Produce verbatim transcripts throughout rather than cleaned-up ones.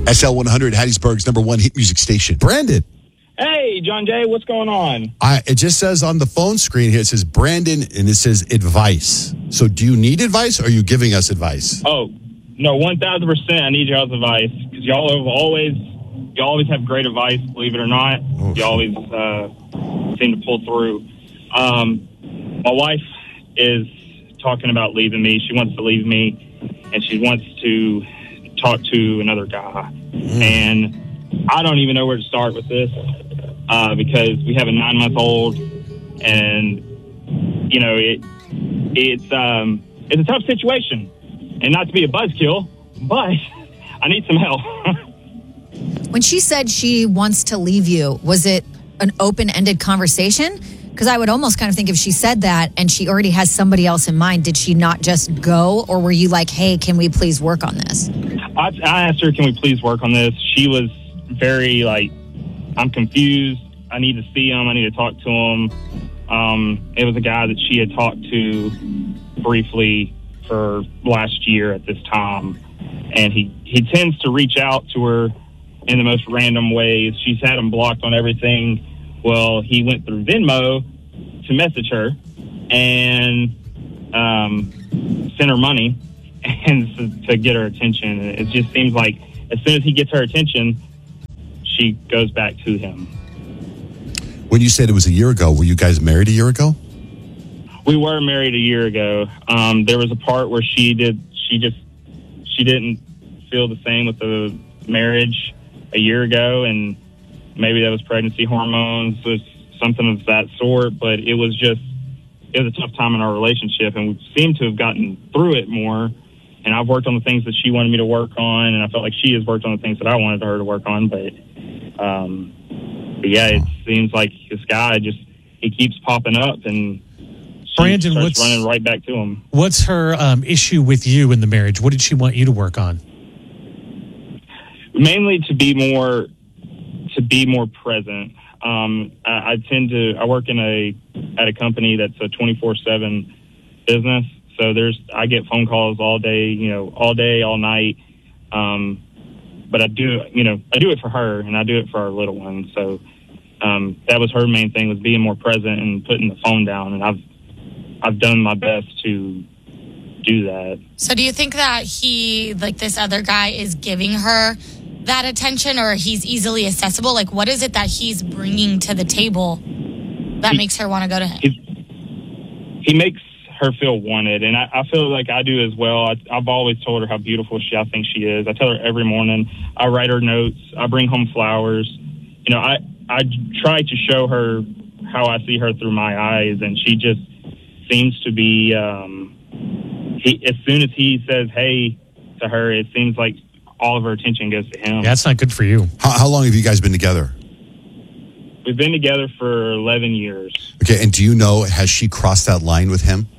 S L one hundred, Hattiesburg's number one hit music station. Brandon. Hey, John Jay, what's going on? I, it just says on the phone screen here, it says Brandon, and it says advice. So do you need advice, or are you giving us advice? Oh, no, one thousand percent I need y'all's advice, because y'all have always, you always have great advice, believe it or not. Oh, you always uh, seem to pull through. Um, my wife is talking about leaving me. She wants to leave me, and she wants to talk to another guy. Mm. And I don't even know where to start with this, uh, because we have a nine-month-old, and, you know, it it's um, it's a tough situation. And not to be a buzzkill, but I need some help. When she said she wants to leave you, was it an open-ended conversation? Because I would almost kind of think if she said that and she already has somebody else in mind, did she not just go? Or were you like, hey, can we please work on this? I, I asked her, can we please work on this? She was very like, I'm confused. I need to see him. I need to talk to him. Um, it was a guy that she had talked to briefly for last year at this time. And he, he tends to reach out to her in the most random ways. She's had him blocked on everything. Well, he went through Venmo to message her and um, sent her money and to, to get her attention. It just seems like as soon as he gets her attention, she goes back to him. When you said it was a year ago, were you guys married a year ago? We were married a year ago. Um, there was a part where she did, she just, she didn't feel the same with the marriage a year ago, and maybe that was pregnancy hormones or something of that sort, but it was just, it was a tough time in our relationship, and we seem to have gotten through it more. And I've worked on the things that she wanted me to work on, and I felt like she has worked on the things that I wanted her to work on. But, um, but yeah, it seems like this guy just, he keeps popping up, and she Brandon, starts what's, running right back to him. What's her um, issue with you in the marriage? What did she want you to work on? Mainly to be more, to be more present. Um, I, I tend to, I work in a, at a company that's a twenty-four seven business. So there's, I get phone calls all day, you know, all day, all night. Um, but I do, you know, I do it for her, and I do it for our little one. So, um, that was her main thing, was being more present and putting the phone down. And I've, I've done my best to do that. So do you think that he, like this other guy, is giving her that attention, or he's easily accessible? Like, what is it that he's bringing to the table that he, makes her want to go to him? He, he makes her feel wanted, and I, I feel like I do as well. I, I've always told her how beautiful she I think she is. I tell her every morning. I write her notes. I bring home flowers. You know, I I try to show her how I see her through my eyes, and she just seems to be. Um, he as soon as he says "hey" to her, it seems like all of her attention goes to him. Yeah, that's not good for you. How, how long have you guys been together? We've been together for eleven years. Okay, and do you know, has she crossed that line with him?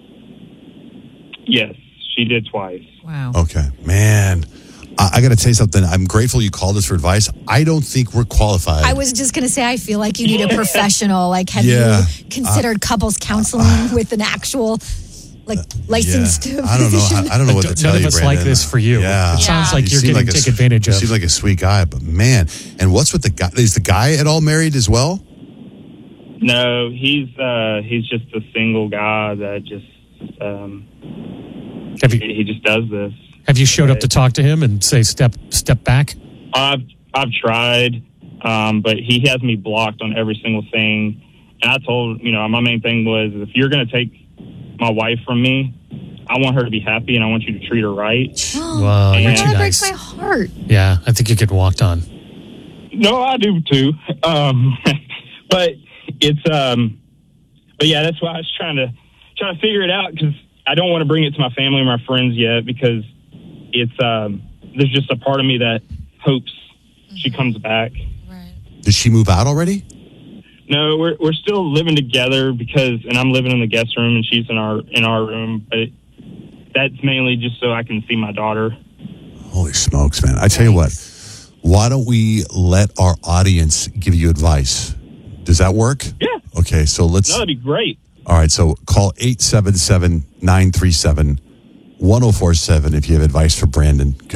Yes, she did twice. Wow. Okay, man. I, I got to tell you something. I'm grateful you called us for advice. I don't think we're qualified. I was just going to say, I feel like you need a professional. Like, have Yeah. you considered uh, couples counseling uh, with an actual, like, licensed yeah. I don't know. I, I don't know what to tell None you, of us Brandon. like this for you. Yeah. It sounds Yeah. like you're seem getting like a, taken advantage of. You seem like a sweet guy, but man. And what's with the guy? Is the guy at all married as well? No, he's uh, he's just a single guy that just um, have you, he, he just does this. Have you showed up to talk to him and say step step back? I've I've tried, um, but he has me blocked on every single thing. And I told you know my main thing was, if you're going to take my wife from me, I want her to be happy, and I want you to treat her right. Wow, you're And- too That nice. breaks my heart. Yeah, I think you're getting walked on. No, I do too. Um, but it's um, but yeah, that's why I was trying to trying to figure it out, because I don't want to bring it to my family or my friends yet, because it's um, there's just a part of me that hopes mm-hmm. she comes back. Right. Did she move out already? No, we're we're still living together, because, and I'm living in the guest room and she's in our in our room. But it, that's mainly just so I can see my daughter. Holy smokes, man! I tell you what. Why don't we let our audience give you advice? Does that work? Yeah. Okay, so let's. No, that'd be great. All right, so call eight seven seven, nine three seven, one oh four seven if you have advice for Brandon, because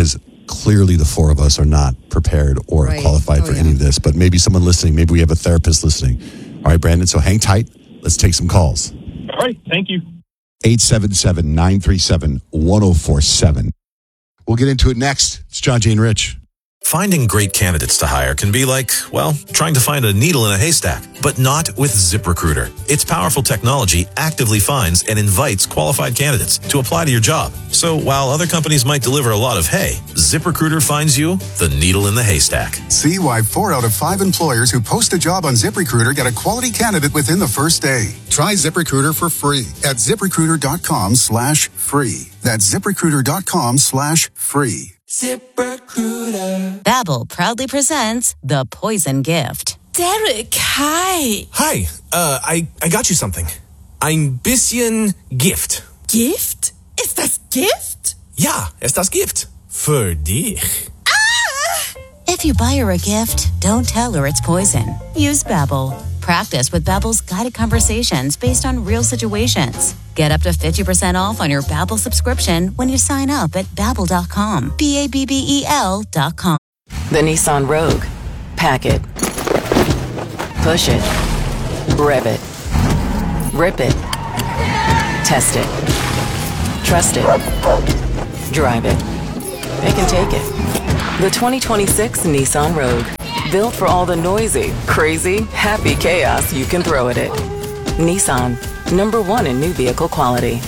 clearly the four of us are not prepared or Right. qualified Oh, for yeah. any of this, but maybe someone listening, maybe we have a therapist listening. All right, Brandon, so hang tight. Let's take some calls. All right. Thank you. eight seven seven, nine three seven, one oh four seven. We'll get into it next. It's John, Jane, Rich. Finding great candidates to hire can be like, well, trying to find a needle in a haystack, but not with ZipRecruiter. Its powerful technology actively finds and invites qualified candidates to apply to your job. So while other companies might deliver a lot of hay, ZipRecruiter finds you the needle in the haystack. See why four out of five employers who post a job on ZipRecruiter get a quality candidate within the first day. Try ZipRecruiter for free at ZipRecruiter.com slash free. That's ZipRecruiter.com slash free. ZipRecruiter. Babbel proudly presents The Poison Gift. Derek, hi. Hi, uh, I, I got you something. Ein bisschen Gift. Gift? Ist das Gift? Ja, ist das Gift. Für dich. If you buy her a gift, don't tell her it's poison. Use Babbel. Practice with Babbel's guided conversations based on real situations. Get up to fifty percent off on your Babbel subscription when you sign up at Babbel dot com. B A B B E L dot com. The Nissan Rogue. Pack it. Push it. Rev it. Rip it. Test it. Trust it. Drive it. They can take it. The twenty twenty-six Nissan Rogue. Built for all the noisy, crazy, happy chaos you can throw at it. Nissan. Number one in new vehicle quality.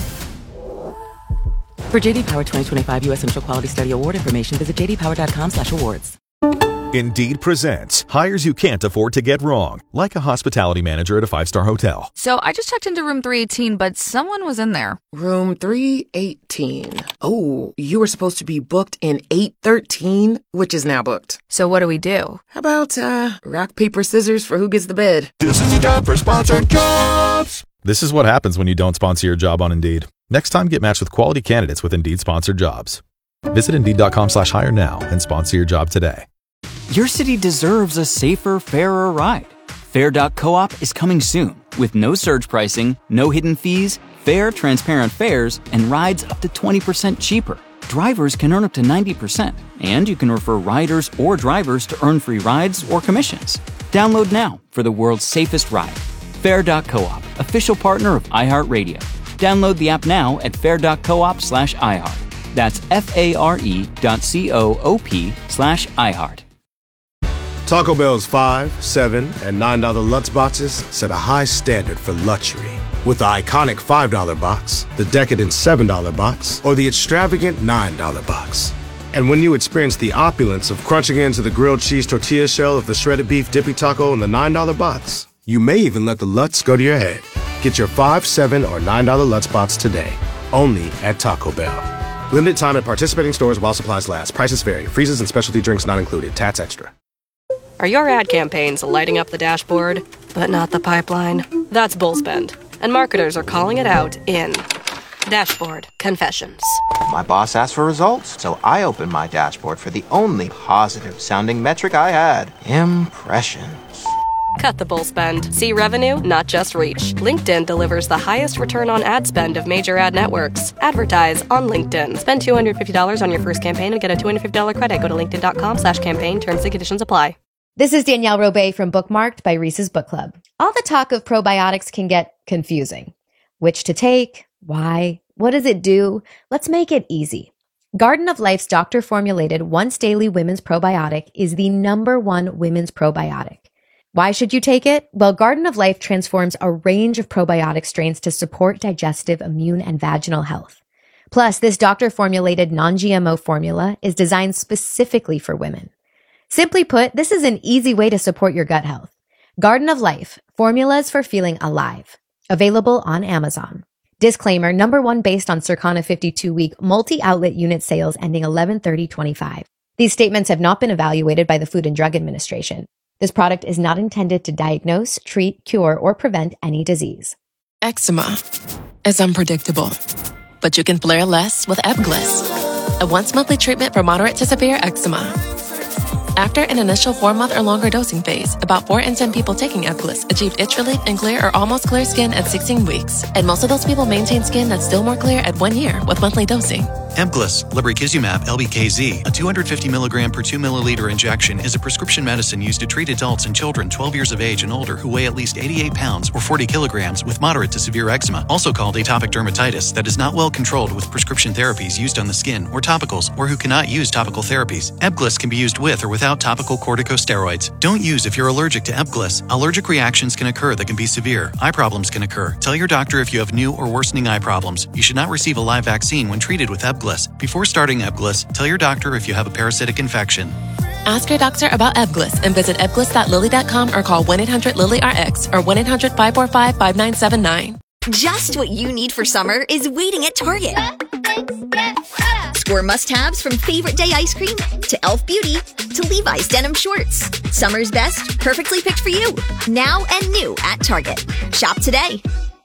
For J D Power twenty twenty-five U S Central Quality Study Award information, visit j d power dot com slash awards. Indeed presents hires you can't afford to get wrong, like a hospitality manager at a five-star hotel. So I just checked into room three eighteen, but someone was in there. Room three eighteen. Oh, you were supposed to be booked in eight thirteen, which is now booked. So what do we do? How about, uh, rock, paper, scissors for who gets the bed? This is a job for sponsored jobs. This is what happens when you don't sponsor your job on Indeed. Next time, get matched with quality candidates with Indeed sponsored jobs. Visit Indeed.com slash hire now and sponsor your job today. Your city deserves a safer, fairer ride. Fair dot coop is coming soon with no surge pricing, no hidden fees, fair, transparent fares, and rides up to twenty percent cheaper. Drivers can earn up to ninety percent, and you can refer riders or drivers to earn free rides or commissions. Download now for the world's safest ride. Fair dot coop, official partner of iHeartRadio. Download the app now at fair dot coop slash iHeart. That's F-A-R-E dot C-O-O-P slash iHeart. Taco Bell's five, seven, and nine dollar Lutz boxes set a high standard for luxury. With the iconic five dollar box, the decadent seven dollar box, or the extravagant nine dollar box. And when you experience the opulence of crunching into the grilled cheese tortilla shell of the shredded beef dippy taco in the nine dollar box, you may even let the Lutz go to your head. Get your five, seven, or nine dollar Lutz box today, only at Taco Bell. Limited time at participating stores while supplies last. Prices vary. Freezes and specialty drinks not included. Tats extra. Are your ad campaigns lighting up the dashboard, but not the pipeline? That's Bullspend, and marketers are calling it out in Dashboard Confessions. My boss asked for results, so I opened my dashboard for the only positive-sounding metric I had: impressions. Cut the bull spend. See revenue, not just reach. LinkedIn delivers the highest return on ad spend of major ad networks. Advertise on LinkedIn. Spend two hundred fifty dollars on your first campaign and get a two hundred fifty dollars credit. Go to linkedin.com slash campaign. Terms and conditions apply. This is Danielle Robay from Bookmarked by Reese's Book Club. All the talk of probiotics can get confusing. Which to take? Why? What does it do? Let's make it easy. Garden of Life's doctor-formulated once-daily women's probiotic is the number one women's probiotic. Why should you take it? Well, Garden of Life transforms a range of probiotic strains to support digestive, immune, and vaginal health. Plus, this doctor-formulated non-G M O formula is designed specifically for women. Simply put, this is an easy way to support your gut health. Garden of Life, formulas for feeling alive. Available on Amazon. Disclaimer, number one based on Circana fifty-two week multi-outlet unit sales ending eleven thirty twenty-five. These statements have not been evaluated by the Food and Drug Administration. This product is not intended to diagnose, treat, cure, or prevent any disease. Eczema is unpredictable, but you can flare less with Ebglyss, a once-monthly treatment for moderate to severe eczema. After an initial four-month or longer dosing phase, about four in ten people taking Ebglyss achieved itch relief and clear or almost clear skin at sixteen weeks, and most of those people maintain skin that's still more clear at one year with monthly dosing. Ebglyss, lebrikizumab L B K Z, a two hundred fifty milligram per two milliliter injection, is a prescription medicine used to treat adults and children twelve years of age and older who weigh at least eighty-eight pounds or forty kilograms with moderate to severe eczema, also called atopic dermatitis, that is not well controlled with prescription therapies used on the skin or topicals, or who cannot use topical therapies. Ebglyss can be used with or without topical corticosteroids. Don't use if you're allergic to Ebglyss. Allergic reactions can occur that can be severe. Eye problems can occur. Tell your doctor if you have new or worsening eye problems. You should not receive a live vaccine when treated with Ebglyss. Before starting Ebglyss, tell your doctor if you have a parasitic infection. Ask your doctor about Ebglyss and visit ebglyss dot lilly dot com or call one eight hundred lilly R X or one eight hundred five four five five nine seven nine. Just what you need for summer is waiting at Target. Score must-haves from Favorite Day ice cream to Elf Beauty to Levi's denim shorts. Summer's best, perfectly picked for you. Now and new at Target. Shop today.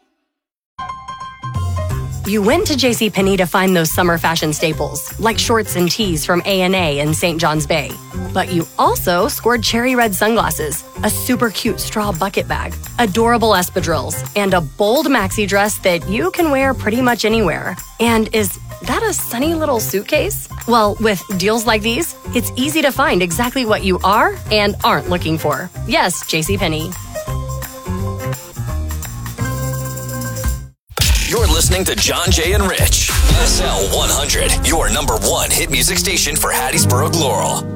You went to JCPenney to find those summer fashion staples, like shorts and tees from A and A in Saint John's Bay. But you also scored cherry red sunglasses, a super cute straw bucket bag, adorable espadrilles, and a bold maxi dress that you can wear pretty much anywhere. And is that a sunny little suitcase? Well, with deals like these, it's easy to find exactly what you are and aren't looking for. Yes, JCPenney. You're listening to John, Jay, and Rich. S L one hundred, your number one hit music station for Hattiesburg, Laurel.